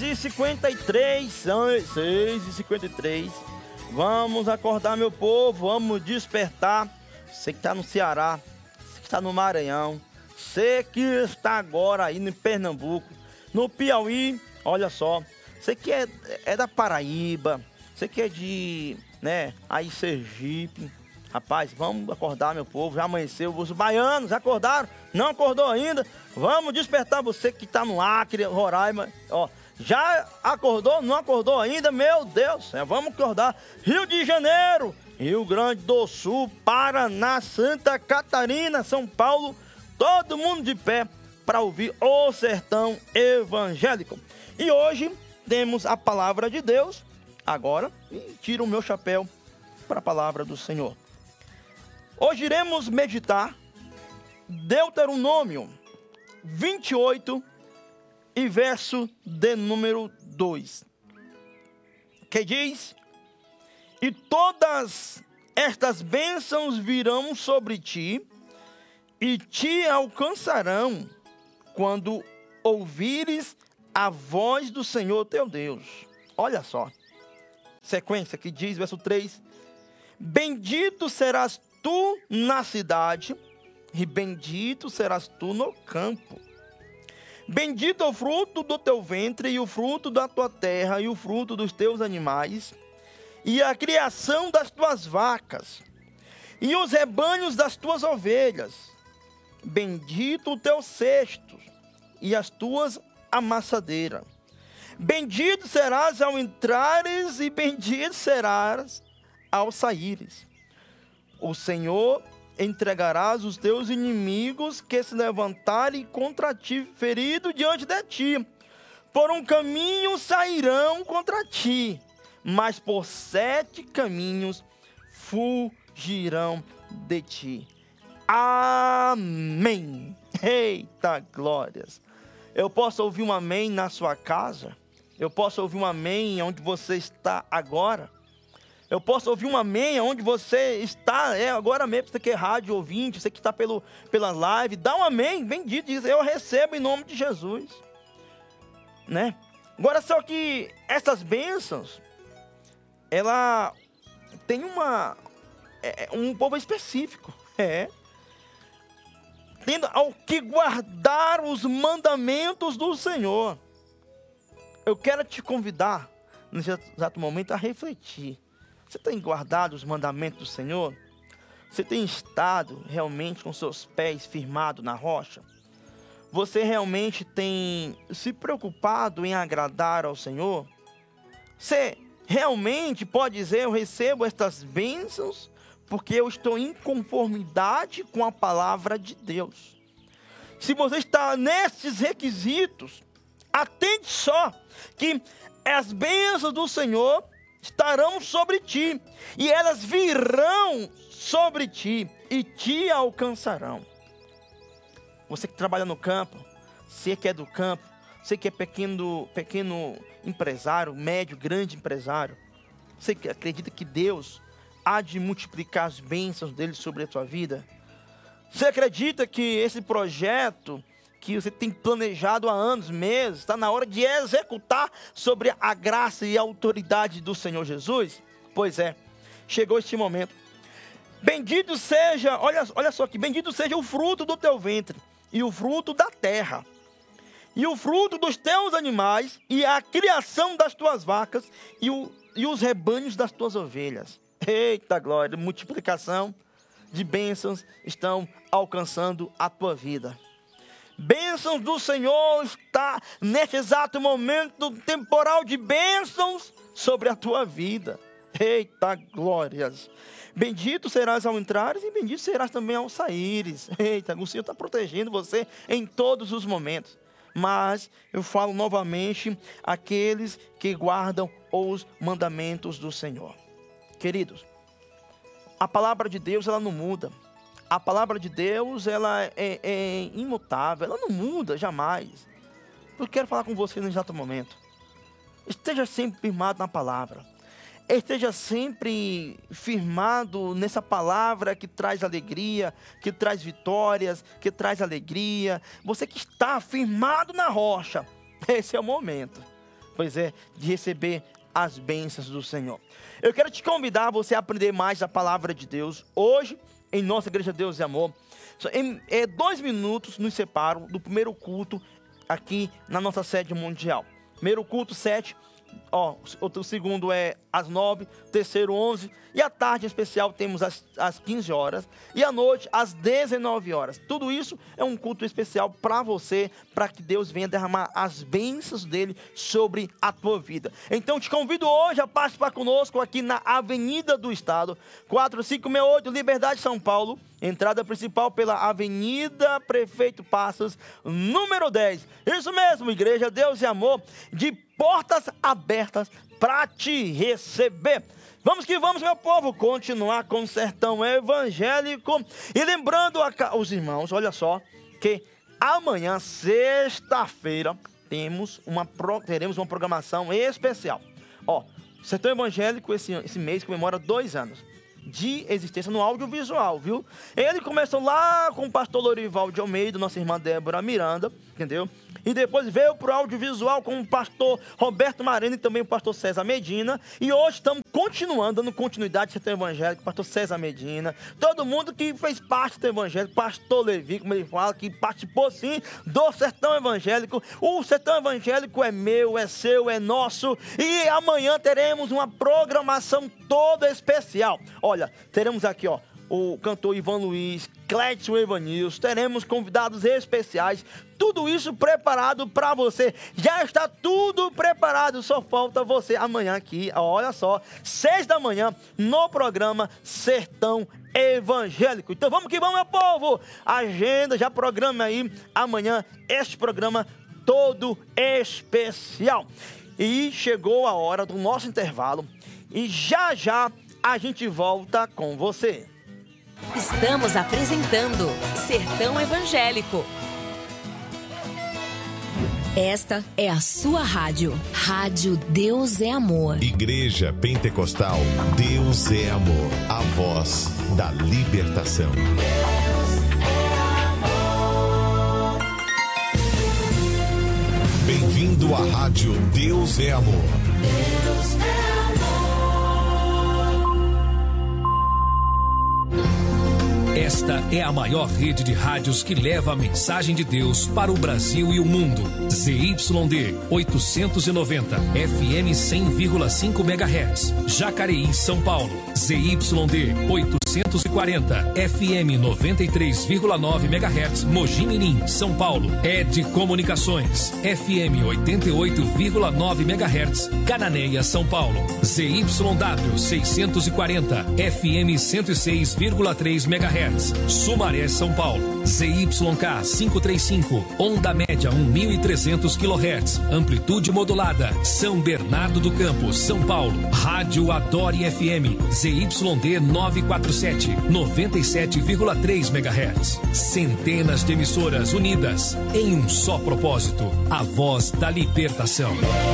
6h53, 6h53. Vamos acordar, meu povo, vamos despertar. Você que está no Ceará, você que está no Maranhão, você que está agora aí em Pernambuco, no Piauí, olha só. Você que é da Paraíba, você que é de, aí Sergipe. Rapaz, vamos acordar, meu povo, já amanheceu. Os baianos acordaram? Não acordou ainda? Vamos despertar você que está no Acre, Roraima, ó. Já acordou? Não acordou ainda? Meu Deus, vamos acordar. Rio de Janeiro, Rio Grande do Sul, Paraná, Santa Catarina, São Paulo, todo mundo de pé para ouvir o Sertão Evangélico. E hoje temos a palavra de Deus. Agora, tiro o meu chapéu para a palavra do Senhor. Hoje iremos meditar Deuteronômio 28 e verso de número 2, que diz: e todas estas bênçãos virão sobre ti e te alcançarão quando ouvires a voz do Senhor teu Deus. Olha só, sequência que diz, verso 3: bendito serás tu na cidade, e bendito serás tu no campo. Bendito é o fruto do teu ventre, e o fruto da tua terra, e o fruto dos teus animais, e a criação das tuas vacas, e os rebanhos das tuas ovelhas. Bendito o teu cesto, e as tuas amassadeiras. Bendito serás ao entrares, e bendito serás ao saíres. O Senhor entregarás os teus inimigos que se levantarem contra ti, ferido diante de ti. Por um caminho sairão contra ti, mas por 7 caminhos fugirão de ti. Amém. Eita glórias. Eu posso ouvir um amém na sua casa? Eu posso ouvir um amém onde você está agora? Eu posso ouvir um amém onde você está agora mesmo, você que é rádio ouvinte, você que está pela live, dá um amém, bendito, diz, eu recebo em nome de Jesus. Agora só que essas bênçãos, ela tem um povo específico, tendo ao que guardar os mandamentos do Senhor. Eu quero te convidar, nesse exato momento, a refletir. Você tem guardado os mandamentos do Senhor? Você tem estado realmente com seus pés firmados na rocha? Você realmente tem se preocupado em agradar ao Senhor? Você realmente pode dizer, eu recebo estas bênçãos porque eu estou em conformidade com a palavra de Deus. Se você está nesses requisitos, atente só que as bênçãos do Senhor estarão sobre ti, e elas virão sobre ti e te alcançarão. Você que trabalha no campo, você que é do campo, você que é pequeno empresário, médio, grande empresário, você que acredita que Deus há de multiplicar as bênçãos dele sobre a tua vida? Você acredita que esse projeto que você tem planejado há anos, meses, está na hora de executar sobre a graça e a autoridade do Senhor Jesus? Pois é, chegou este momento. Bendito seja, olha só aqui, bendito seja o fruto do teu ventre, e o fruto da terra, e o fruto dos teus animais, e a criação das tuas vacas, e os rebanhos das tuas ovelhas. Eita glória, multiplicação de bênçãos estão alcançando a tua vida. Bênçãos do Senhor está neste exato momento temporal de bênçãos sobre a tua vida. Eita glórias. Bendito serás ao entrares e bendito serás também ao saíres. Eita, o Senhor está protegendo você em todos os momentos. Mas eu falo novamente, aqueles que guardam os mandamentos do Senhor. Queridos, a palavra de Deus ela não muda. A palavra de Deus, ela é imutável, ela não muda jamais. Eu quero falar com você nesse exato momento. Esteja sempre firmado na palavra. Esteja sempre firmado nessa palavra que traz alegria, que traz vitórias, que traz alegria. Você que está firmado na rocha, esse é o momento. pois é, de receber as bênçãos do Senhor. Eu quero te convidar a você a aprender mais a palavra de Deus. Hoje, em nossa Igreja Deus e Amor, 2 minutos nos separam do primeiro culto aqui na nossa sede mundial. Primeiro culto, 7. O segundo é às 9, terceiro 11, e à tarde em especial temos às 15 horas, e à noite às 19 horas. Tudo isso é um culto especial para você, para que Deus venha derramar as bênçãos dele sobre a tua vida. Então te convido hoje a participar conosco aqui na Avenida do Estado, 4568, Liberdade, São Paulo, entrada principal pela Avenida Prefeito Passos, número 10. Isso mesmo, Igreja Deus e Amor, de portas abertas para te receber. Vamos que vamos, meu povo, continuar com o Sertão Evangélico. E lembrando os irmãos, olha só, que amanhã, sexta-feira, teremos uma programação especial. Sertão Evangélico esse mês comemora 2 anos de existência no audiovisual, viu? Ele começou lá com o pastor Lorival de Almeida, nossa irmã Débora Miranda, entendeu? E depois veio para o audiovisual com o pastor Roberto Marino e também o pastor César Medina. E hoje estamos continuando, dando continuidade ao Sertão Evangélico, pastor César Medina. Todo mundo que fez parte do Sertão Evangélico, pastor Levi, como ele fala, que participou sim do Sertão Evangélico. O Sertão Evangélico é meu, é seu, é nosso. E amanhã teremos uma programação toda especial. Olha, teremos aqui, o cantor Ivan Luiz, Clécio Evanilson, teremos convidados especiais, tudo isso preparado para você. Já está tudo preparado, só falta você amanhã aqui, olha só, 6 da manhã, no programa Sertão Evangélico. Então vamos que vamos, meu povo! Agenda, já programa aí, amanhã, este programa todo especial. E chegou a hora do nosso intervalo, e já já a gente volta com você. Estamos apresentando Sertão Evangélico. Esta é a sua rádio. Rádio Deus é Amor. Igreja Pentecostal Deus é Amor. A voz da libertação. Deus é amor. Bem-vindo à rádio Deus é Amor. Deus é amor. Esta é a maior rede de rádios que leva a mensagem de Deus para o Brasil e o mundo. ZYD 890, FM 100,5 MHz, Jacareí, São Paulo. ZYD 840, FM 93,9 MHz, Mogi Mirim, São Paulo. ED Comunicações, FM 88,9 MHz, Cananéia, São Paulo. ZYW 640, FM 106,3 MHz. Sumaré, São Paulo. ZYK 535, onda média 1.300 kHz, amplitude modulada, São Bernardo do Campo, São Paulo. Rádio Adore FM, ZYD 947, 97,3 MHz. Centenas de emissoras unidas em um só propósito, a voz da libertação.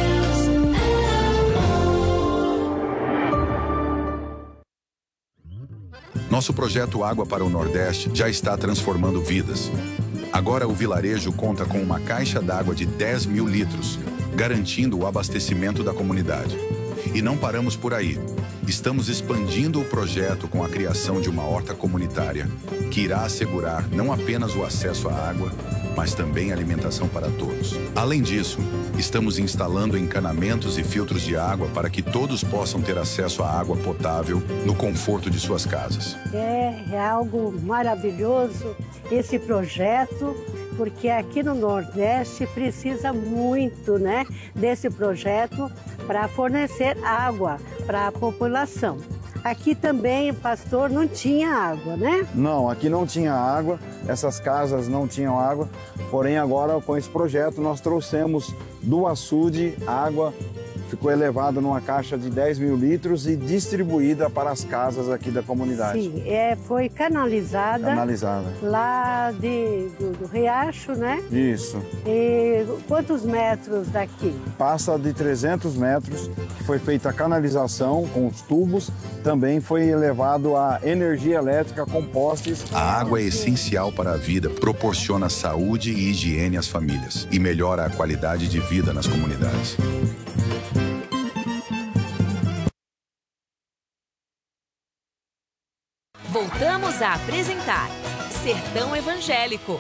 Nosso projeto Água para o Nordeste já está transformando vidas. Agora o vilarejo conta com uma caixa d'água de 10 mil litros, garantindo o abastecimento da comunidade. E não paramos por aí. Estamos expandindo o projeto com a criação de uma horta comunitária, que irá assegurar não apenas o acesso à água, mas também alimentação para todos. Além disso, estamos instalando encanamentos e filtros de água para que todos possam ter acesso à água potável no conforto de suas casas. É algo maravilhoso esse projeto, porque aqui no Nordeste precisa muito, desse projeto para fornecer água para a população. Aqui também, pastor, não tinha água, né? Não, aqui não tinha água, essas casas não tinham água, porém agora com esse projeto nós trouxemos do açude água, ficou elevada numa caixa de 10 mil litros e distribuída para as casas aqui da comunidade. Sim, foi canalizada lá do riacho, né? Isso. E quantos metros daqui? Passa de 300 metros, que foi feita a canalização com os tubos, também foi elevado a energia elétrica com postes. A água é essencial para a vida, proporciona saúde e higiene às famílias e melhora a qualidade de vida nas comunidades. Voltamos a apresentar Sertão Evangélico.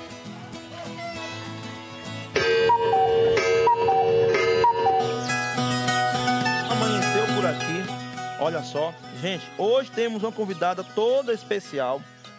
Amanheceu por aqui, olha só. Gente, hoje temos uma convidada toda especial,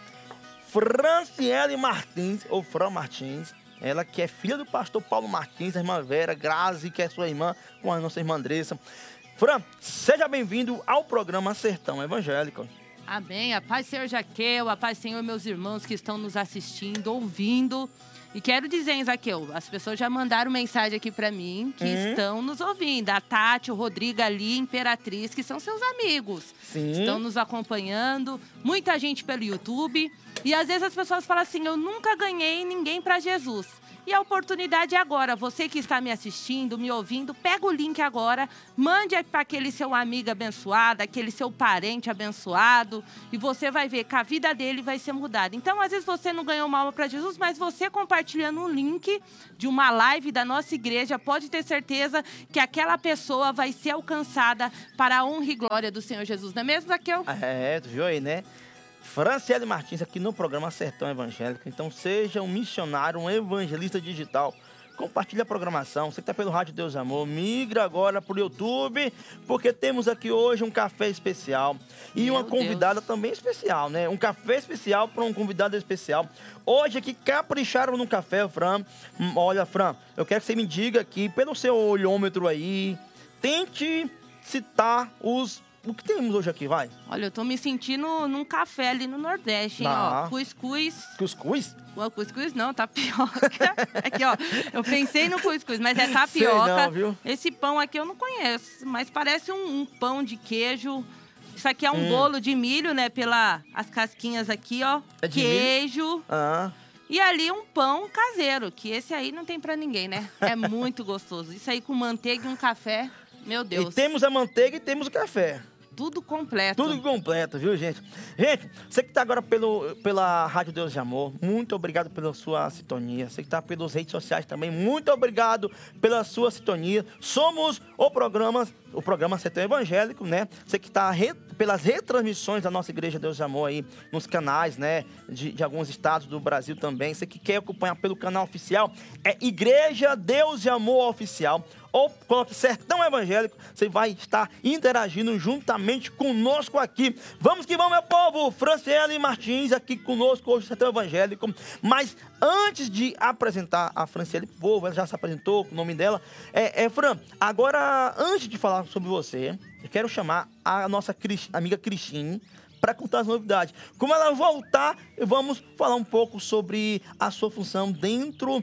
Franciele Martins, ou Fran Martins. Ela que é filha do pastor Paulo Martins, a irmã Vera, Grazi, que é sua irmã, com a nossa irmã Andressa. Fran, seja bem-vindo ao programa Sertão Evangélico. Amém. A paz, Senhor Jaqueu, a paz, Senhor, meus irmãos que estão nos assistindo, ouvindo. E quero dizer, hein, Zaqueu, as pessoas já mandaram mensagem aqui pra mim que estão nos ouvindo. A Tati, o Rodrigo ali, Imperatriz, que são seus amigos. Sim. Estão nos acompanhando. Muita gente pelo YouTube. E às vezes as pessoas falam assim, eu nunca ganhei ninguém pra Jesus. E a oportunidade é agora. Você que está me assistindo, me ouvindo, pega o link agora, mande para aquele seu amigo abençoado, aquele seu parente abençoado, e você vai ver que a vida dele vai ser mudada. Então, às vezes você não ganhou uma alma para Jesus, mas você compartilhando um link de uma live da nossa igreja, pode ter certeza que aquela pessoa vai ser alcançada para a honra e glória do Senhor Jesus. Não é mesmo, Zaqueu? É, tu viu aí, né? Franciele Martins aqui no programa Sertão Evangélico. Então seja um missionário, um evangelista digital. Compartilhe a programação. Você que está pelo Rádio Deus Amor, migra agora para o YouTube, porque temos aqui hoje um café especial e uma convidada também especial, né? Um café especial para um convidado especial. Hoje aqui capricharam no café, Fran. Olha, Fran, eu quero que você me diga aqui, pelo seu olhômetro aí, tente citar o que temos hoje aqui, vai? Olha, eu tô me sentindo num café ali no Nordeste, hein, ó. Cuscuz. Cuscuz? Ué, cuscuz não, tapioca. Aqui, ó, eu pensei no cuscuz, mas é tapioca. Sei não, viu? Esse pão aqui eu não conheço, mas parece um pão de queijo. Isso aqui é um bolo de milho, né, as casquinhas aqui, ó. É de queijo. Milho? Ah. E ali um pão caseiro, que esse aí não tem pra ninguém, né? É muito gostoso. Isso aí com manteiga e um café, meu Deus. E temos a manteiga e temos o café. Tudo completo. Tudo completo, viu, gente? Gente, você que está agora pela Rádio Deus de Amor, muito obrigado pela sua sintonia. Você que está pelas redes sociais também, muito obrigado pela sua sintonia. Somos o programa Sertão Evangélico, né? Você que está pelas retransmissões da nossa Igreja Deus de Amor aí, nos canais, né? De alguns estados do Brasil também. Você que quer acompanhar pelo canal oficial, é Igreja Deus de Amor Oficial. Ou coloque Sertão Evangélico, você vai estar interagindo juntamente conosco aqui. Vamos que vamos, meu povo! Franciele Martins aqui conosco hoje, Sertão Evangélico. Mas antes de apresentar a Franciele, povo, ela já se apresentou com o nome dela. Fran, agora, antes de falar sobre você, eu quero chamar a nossa amiga Cristine para contar as novidades. Como ela voltar, vamos falar um pouco sobre a sua função dentro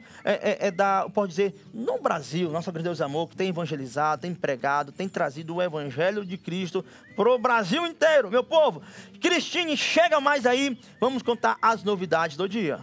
pode dizer, no Brasil, nossa Igreja Deus Amor, que tem evangelizado, tem pregado, tem trazido o Evangelho de Cristo pro Brasil inteiro, meu povo. Cristine, chega mais aí, vamos contar as novidades do dia.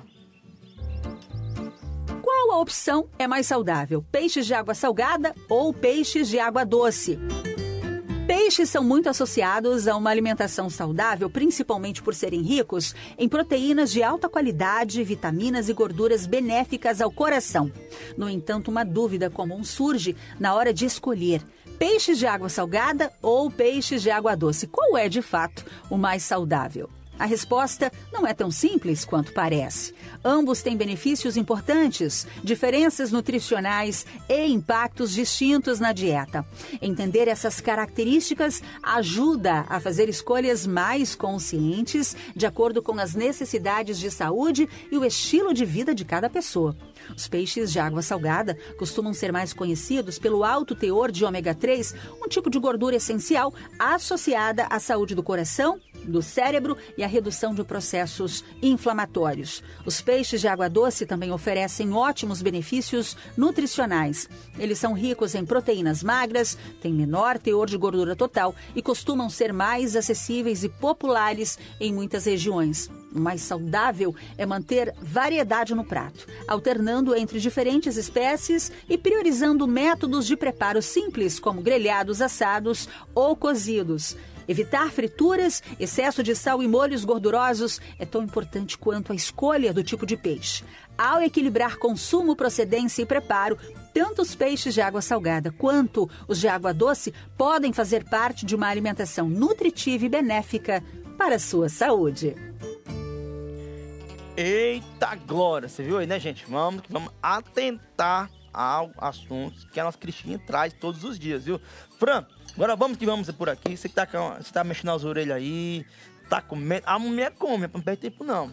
Qual a opção é mais saudável? Peixes de água salgada ou peixes de água doce? Peixes são muito associados a uma alimentação saudável, principalmente por serem ricos em proteínas de alta qualidade, vitaminas e gorduras benéficas ao coração. No entanto, uma dúvida comum surge na hora de escolher peixes de água salgada ou peixes de água doce. Qual é, de fato, o mais saudável? A resposta não é tão simples quanto parece. Ambos têm benefícios importantes, diferenças nutricionais e impactos distintos na dieta. Entender essas características ajuda a fazer escolhas mais conscientes, de acordo com as necessidades de saúde e o estilo de vida de cada pessoa. Os peixes de água salgada costumam ser mais conhecidos pelo alto teor de ômega 3, um tipo de gordura essencial associada à saúde do coração, do cérebro e à redução de processos inflamatórios. Os peixes de água doce também oferecem ótimos benefícios nutricionais. Eles são ricos em proteínas magras, têm menor teor de gordura total e costumam ser mais acessíveis e populares em muitas regiões. O mais saudável é manter variedade no prato, alternando entre diferentes espécies e priorizando métodos de preparo simples, como grelhados, assados ou cozidos. Evitar frituras, excesso de sal e molhos gordurosos é tão importante quanto a escolha do tipo de peixe. Ao equilibrar consumo, procedência e preparo, tanto os peixes de água salgada quanto os de água doce podem fazer parte de uma alimentação nutritiva e benéfica para a sua saúde. Eita glória, você viu aí, né, gente? Vamos atentar ao assunto que a nossa Cristina traz todos os dias, viu? Fran, agora vamos por aqui. Você tá mexendo as orelhas aí, tá comendo. A mulher come, não perde tempo não.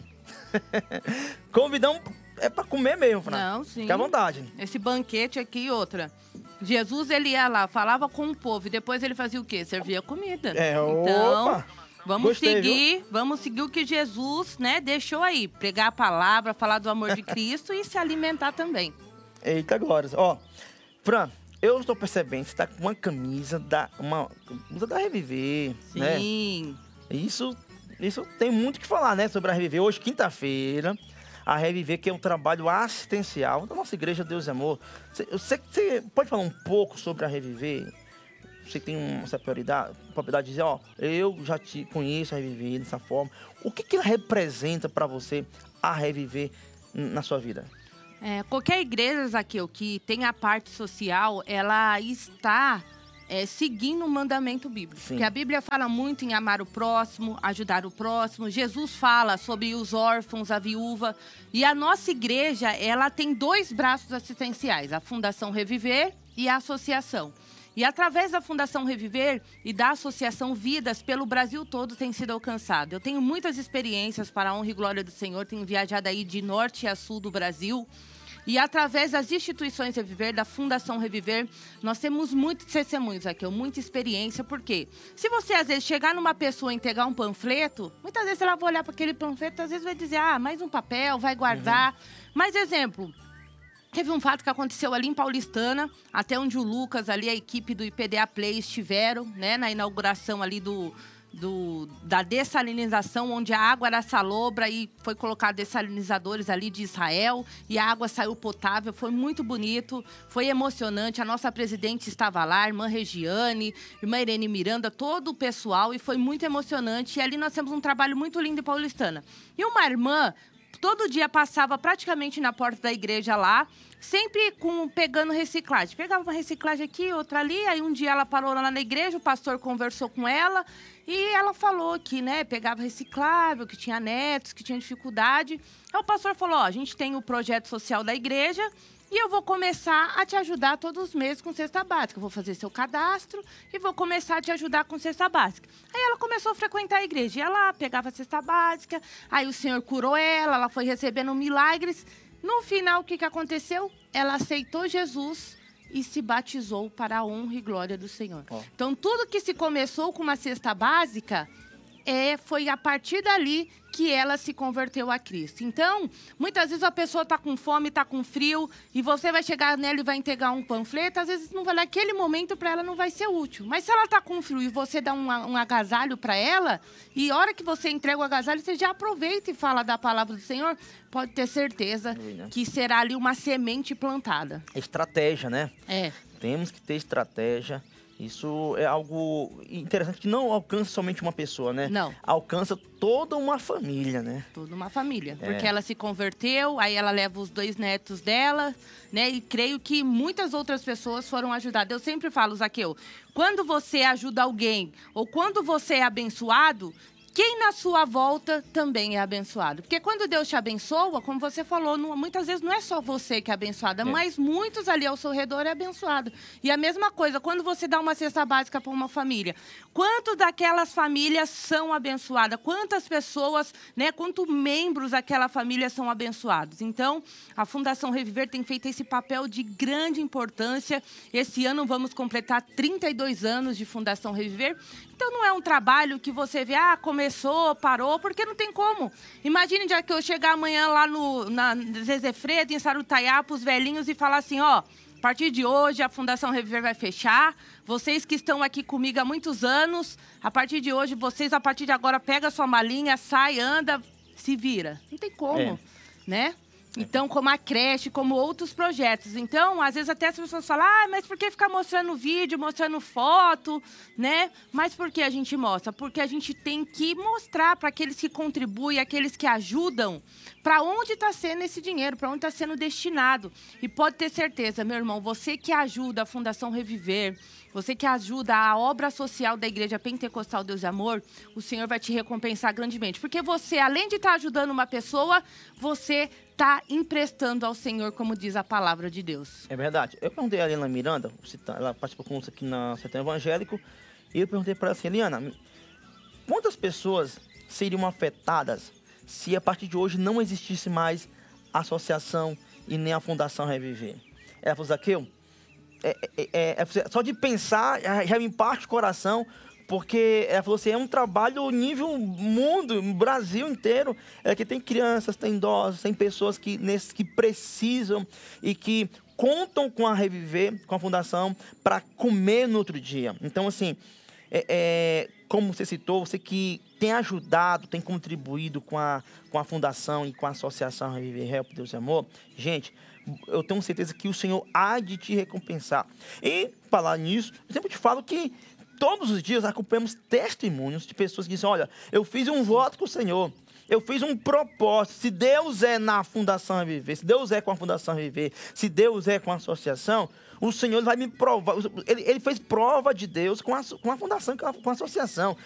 Convidão é pra comer mesmo, Fran. Não, sim. Fica à vontade. Esse banquete aqui e outra. Jesus, ele ia lá, falava com o povo e depois ele fazia o quê? Servia comida. Então, opa! Vamos Gostei, seguir o que Jesus, né, deixou aí. Pregar a palavra, falar do amor de Cristo e se alimentar também. Eita glória. Ó, Fran, eu estou percebendo que você tá com uma camisa da Reviver, né? Sim. Isso tem muito o que falar, né, sobre a Reviver. Hoje, quinta-feira, a Reviver, que é um trabalho assistencial da nossa igreja Deus é Amor. Você pode falar um pouco sobre a Reviver? Você tem essa propriedade de dizer, ó, eu já te conheço a Reviver dessa forma. O que ela representa para você, a Reviver, na sua vida? Qualquer igreja, Zaqueu, que tem a parte social, ela está seguindo o mandamento bíblico. Sim. Porque a Bíblia fala muito em amar o próximo, ajudar o próximo. Jesus fala sobre os órfãos, a viúva. E a nossa igreja, ela tem 2 braços assistenciais, a Fundação Reviver e a Associação. E através da Fundação Reviver e da Associação, vidas pelo Brasil todo têm sido alcançadas. Eu tenho muitas experiências para a honra e glória do Senhor, tenho viajado aí de norte a sul do Brasil. E através das instituições Reviver, da Fundação Reviver, nós temos muitos testemunhos aqui, muita experiência. Por quê? Se você, às vezes, chegar numa pessoa e entregar um panfleto, muitas vezes ela vai olhar para aquele panfleto, às vezes vai dizer, mais um papel, vai guardar. Mais exemplo, teve um fato que aconteceu ali em Paulistana, até onde o Lucas, ali a equipe do IPDA Play estiveram, né, na inauguração ali da dessalinização, onde a água era salobra e foi colocado dessalinizadores ali de Israel e a água saiu potável. Foi muito bonito, foi emocionante. A nossa presidente estava lá, a irmã Regiane, irmã Irene Miranda, todo o pessoal, e foi muito emocionante. E ali nós temos um trabalho muito lindo em Paulistana. E uma irmã todo dia passava praticamente na porta da igreja lá, sempre pegando reciclagem. Pegava uma reciclagem aqui, outra ali, aí um dia ela parou lá na igreja, o pastor conversou com ela e ela falou que, né, pegava reciclável, que tinha netos, que tinha dificuldade. Aí o pastor falou, a gente tem o projeto social da igreja e eu vou começar a te ajudar todos os meses com cesta básica. Eu vou fazer seu cadastro e vou começar a te ajudar com cesta básica. Aí ela começou a frequentar a igreja. Ia lá, pegava a cesta básica, aí o Senhor curou ela foi recebendo milagres. No final, o que aconteceu? Ela aceitou Jesus e se batizou para a honra e glória do Senhor. Então, tudo que se começou com uma cesta básica, foi a partir dali que ela se converteu a Cristo. Então, muitas vezes a pessoa está com fome, está com frio, e você vai chegar nela e vai entregar um panfleto, às vezes não vai, naquele momento para ela não vai ser útil. Mas se ela está com frio e você dá um agasalho para ela, e a hora que você entrega o agasalho, você já aproveita e fala da palavra do Senhor, pode ter certeza que será ali uma semente plantada. Estratégia, né? Temos que ter estratégia. Isso é algo interessante, que não alcança somente uma pessoa, né? Não. Alcança toda uma família, né? Toda uma família. Porque ela se converteu, aí ela leva os 2 netos dela, né? E creio que muitas outras pessoas foram ajudadas. Eu sempre falo, Zaqueu, quando você ajuda alguém ou quando você é abençoado, quem na sua volta também é abençoado. Porque quando Deus te abençoa, como você falou, muitas vezes não é só você que é abençoada, mas muitos ali ao seu redor é abençoado. E a mesma coisa, quando você dá uma cesta básica para uma família, quantos daquelas famílias são abençoadas? Quantas pessoas, né, quantos membros daquela família são abençoados? Então, a Fundação Reviver tem feito esse papel de grande importância. Esse ano vamos completar 32 anos de Fundação Reviver. Então, não é um trabalho que você vê, começou, parou, porque não tem como. Imagine já que eu chegar amanhã lá na Zezé Freire, em Sarutaiá, para os velhinhos e falar assim, a partir de hoje a Fundação Reviver vai fechar. Vocês que estão aqui comigo há muitos anos, a partir de hoje, a partir de agora, pega a sua malinha, sai, anda, se vira. Não tem como, né? Então, como a creche, como outros projetos. Então, às vezes até as pessoas falam, mas por que ficar mostrando vídeo, mostrando foto, né? Mas por que a gente mostra? Porque a gente tem que mostrar para aqueles que contribuem, aqueles que ajudam, para onde está sendo esse dinheiro, para onde está sendo destinado. E pode ter certeza, meu irmão, você que ajuda a Fundação Reviver, você que ajuda a obra social da Igreja Pentecostal Deus e Amor, o Senhor vai te recompensar grandemente. Porque você, além de estar ajudando uma pessoa, você está emprestando ao Senhor, como diz a palavra de Deus. É verdade. Eu perguntei a Eliana Miranda, ela participou conosco aqui na Sertão Evangélico, e eu perguntei para ela assim, Eliana, quantas pessoas seriam afetadas se a partir de hoje não existisse mais a associação e nem a Fundação Reviver? Ela falou, Zaqueu, só de pensar já me parte o coração, porque ela falou assim, é um trabalho nível mundo, Brasil inteiro, que tem crianças, tem idosos, tem pessoas que precisam e que contam com a Reviver, com a Fundação, para comer no outro dia. Então, assim, como você citou, você que tem ajudado, tem contribuído com a Fundação e com a Associação Reviver Help Deus e Amor, gente, eu tenho certeza que o Senhor há de te recompensar. E, falar nisso, eu sempre te falo que todos os dias acompanhamos testemunhos de pessoas que dizem, olha, eu fiz um voto com o Senhor, eu fiz um propósito, se Deus é na Fundação Reviver, se Deus é com a Fundação Reviver, se Deus é com a associação, o Senhor vai me provar. Ele fez prova de Deus com a Fundação, com a associação.